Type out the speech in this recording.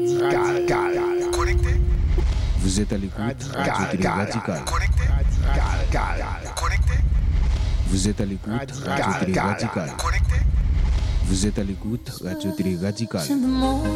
Connecté. Vous êtes à l'écoute Radio Télé Radical. Connecté. Vous êtes à l'écoute Radio Télé Radical. Connecté. Vous êtes à l'écoute Radio Télé Radical. In the morning.